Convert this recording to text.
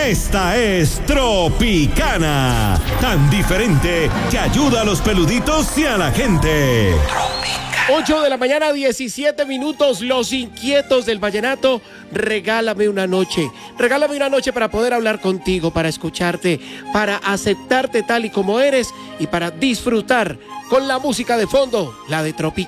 Esta es Tropicana, tan diferente que ayuda a los peluditos y a la gente. 8 de la mañana, 17 minutos, los inquietos del vallenato. Regálame una noche para poder hablar contigo, para escucharte, para aceptarte tal y como eres y para disfrutar con la música de fondo, la de Tropicana.